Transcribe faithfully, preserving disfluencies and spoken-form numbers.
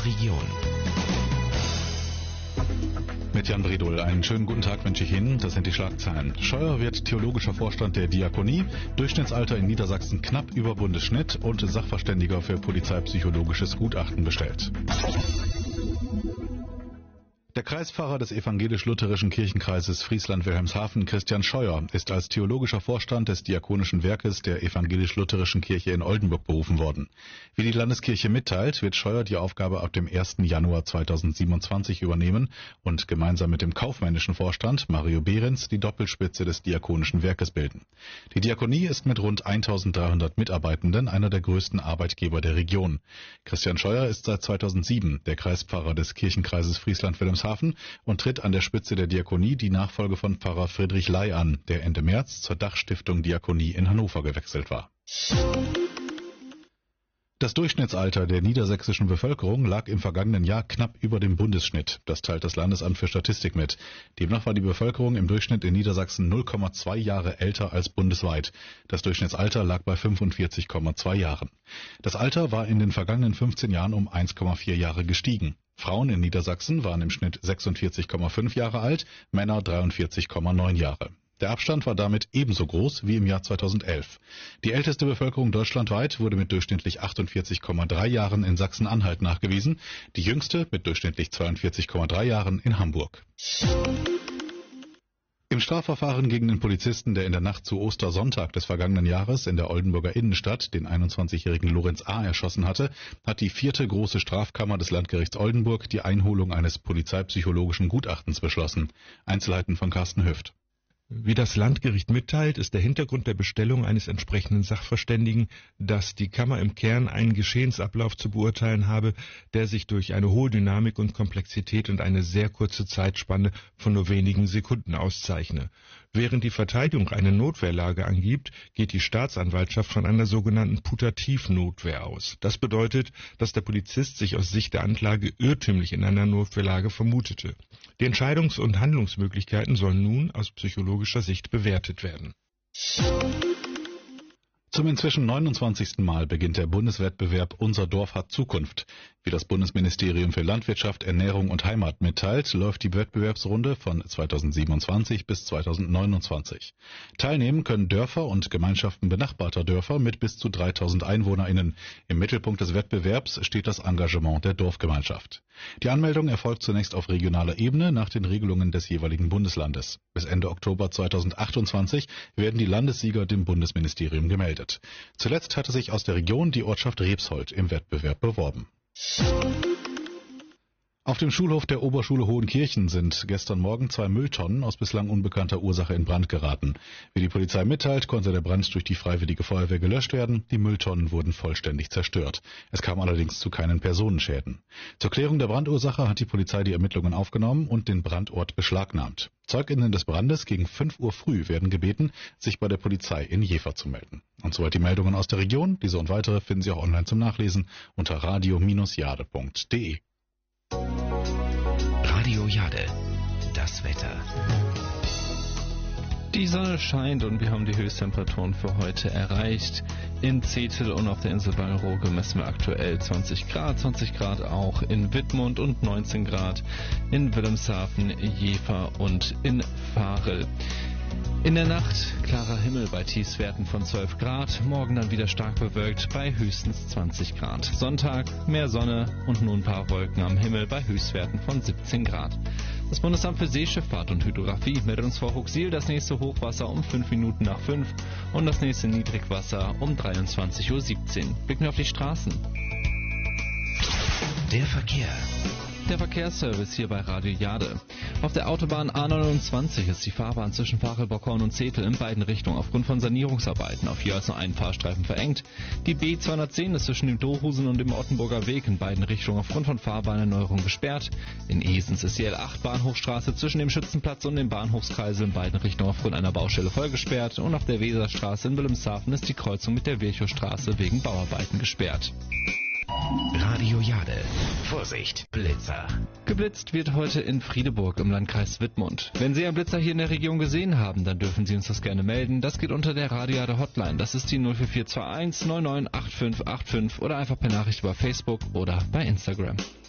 unserer Region. Mit Jan Bredol. Einen schönen guten Tag wünsche ich Ihnen. Das sind die Schlagzeilen. Scheuer wird theologischer Vorstand der Diakonie, Durchschnittsalter in Niedersachsen knapp über Bundesschnitt und Sachverständiger für polizeipsychologisches Gutachten bestellt. Der Kreispfarrer des evangelisch-lutherischen Kirchenkreises Friesland-Wilhelmshaven, Christian Scheuer, ist als theologischer Vorstand des Diakonischen Werkes der evangelisch-lutherischen Kirche in Oldenburg berufen worden. Wie die Landeskirche mitteilt, wird Scheuer die Aufgabe ab dem ersten Januar zweitausendsiebenundzwanzig übernehmen und gemeinsam mit dem kaufmännischen Vorstand Mario Behrens die Doppelspitze des Diakonischen Werkes bilden. Die Diakonie ist mit rund eintausenddreihundert Mitarbeitenden einer der größten Arbeitgeber der Region. Christian Scheuer ist seit zweitausendsieben der Kreispfarrer des Kirchenkreises Friesland-Wilhelmshaven und tritt an der Spitze der Diakonie die Nachfolge von Pfarrer Friedrich Ley an, der Ende März zur Dachstiftung Diakonie in Hannover gewechselt war. Das Durchschnittsalter der niedersächsischen Bevölkerung lag im vergangenen Jahr knapp über dem Bundesschnitt. Das teilt das Landesamt für Statistik mit. Demnach war die Bevölkerung im Durchschnitt in Niedersachsen null Komma zwei Jahre älter als bundesweit. Das Durchschnittsalter lag bei fünfundvierzig Komma zwei Jahren. Das Alter war in den vergangenen fünfzehn Jahren um eins Komma vier Jahre gestiegen. Frauen in Niedersachsen waren im Schnitt sechsundvierzig Komma fünf Jahre alt, Männer dreiundvierzig Komma neun Jahre. Der Abstand war damit ebenso groß wie im Jahr zweitausendelf. Die älteste Bevölkerung deutschlandweit wurde mit durchschnittlich achtundvierzig Komma drei Jahren in Sachsen-Anhalt nachgewiesen, die jüngste mit durchschnittlich zweiundvierzig Komma drei Jahren in Hamburg. Im Strafverfahren gegen den Polizisten, der in der Nacht zu Ostersonntag des vergangenen Jahres in der Oldenburger Innenstadt den einundzwanzigjährigen Lorenz A. erschossen hatte, hat die vierte große Strafkammer des Landgerichts Oldenburg die Einholung eines polizeipsychologischen Gutachtens beschlossen. Einzelheiten von Carsten Hüft. Wie das Landgericht mitteilt, ist der Hintergrund der Bestellung eines entsprechenden Sachverständigen, dass die Kammer im Kern einen Geschehensablauf zu beurteilen habe, der sich durch eine hohe Dynamik und Komplexität und eine sehr kurze Zeitspanne von nur wenigen Sekunden auszeichne. Während die Verteidigung eine Notwehrlage angibt, geht die Staatsanwaltschaft von einer sogenannten Putativnotwehr aus. Das bedeutet, dass der Polizist sich aus Sicht der Anklage irrtümlich in einer Notwehrlage vermutete. Die Entscheidungs- und Handlungsmöglichkeiten sollen nun aus psychologischer Sicht bewertet werden. Zum inzwischen neunundzwanzigsten Mal beginnt der Bundeswettbewerb Unser Dorf hat Zukunft. Wie das Bundesministerium für Landwirtschaft, Ernährung und Heimat mitteilt, läuft die Wettbewerbsrunde von zweitausendsiebenundzwanzig bis zweitausendneunundzwanzig. Teilnehmen können Dörfer und Gemeinschaften benachbarter Dörfer mit bis zu dreitausend EinwohnerInnen. Im Mittelpunkt des Wettbewerbs steht das Engagement der Dorfgemeinschaft. Die Anmeldung erfolgt zunächst auf regionaler Ebene nach den Regelungen des jeweiligen Bundeslandes. Bis Ende Oktober zweitausendachtundzwanzig werden die Landessieger dem Bundesministerium gemeldet. Zuletzt hatte sich aus der Region die Ortschaft Rebsold im Wettbewerb beworben. Auf dem Schulhof der Oberschule Hohenkirchen sind gestern Morgen zwei Mülltonnen aus bislang unbekannter Ursache in Brand geraten. Wie die Polizei mitteilt, konnte der Brand durch die Freiwillige Feuerwehr gelöscht werden. Die Mülltonnen wurden vollständig zerstört. Es kam allerdings zu keinen Personenschäden. Zur Klärung der Brandursache hat die Polizei die Ermittlungen aufgenommen und den Brandort beschlagnahmt. ZeugInnen des Brandes gegen fünf Uhr früh werden gebeten, sich bei der Polizei in Jever zu melden. Und soweit die Meldungen aus der Region. Diese und weitere finden Sie auch online zum Nachlesen unter radio Bindestrich jade punkt de. Radio Jade, das Wetter. Die Sonne scheint und wir haben die Höchsttemperaturen für heute erreicht. In Zetel und auf der Insel Wallroge messen wir aktuell zwanzig Grad, zwanzig Grad auch in Wittmund und neunzehn Grad in Wilhelmshaven, Jever und in Varel. In der Nacht klarer Himmel bei Tiefstwerten von zwölf Grad, morgen dann wieder stark bewölkt bei höchstens zwanzig Grad. Sonntag mehr Sonne und nun ein paar Wolken am Himmel bei Höchstwerten von siebzehn Grad. Das Bundesamt für Seeschifffahrt und Hydrographie meldet uns vor Huxil das nächste Hochwasser um fünf Minuten nach fünf und das nächste Niedrigwasser um dreiundzwanzig Uhr siebzehn. Blicken wir auf die Straßen. Der Verkehr. Der Verkehrsservice hier bei Radio Jade. Auf der Autobahn A neunundzwanzig ist die Fahrbahn zwischen Varel-Bockhorn und Zetel in beiden Richtungen aufgrund von Sanierungsarbeiten auf jeweils nur einen Fahrstreifen verengt. Die B zweihundertzehn ist zwischen dem Dohusen und dem Ottenburger Weg in beiden Richtungen aufgrund von Fahrbahnerneuerung gesperrt. In Esens ist die L acht Bahnhofstraße zwischen dem Schützenplatz und dem Bahnhofskreisel in beiden Richtungen aufgrund einer Baustelle vollgesperrt und auf der Weserstraße in Wilhelmshaven ist die Kreuzung mit der Virchowstraße wegen Bauarbeiten gesperrt. Radio Jade. Vorsicht, Blitzer. Geblitzt wird heute in Friedeburg im Landkreis Wittmund. Wenn Sie einen Blitzer hier in der Region gesehen haben, dann dürfen Sie uns das gerne melden. Das geht unter der Radio Jade Hotline. Das ist die null vier vier zwei eins neun neun acht fünf acht fünf oder einfach per Nachricht über Facebook oder bei Instagram.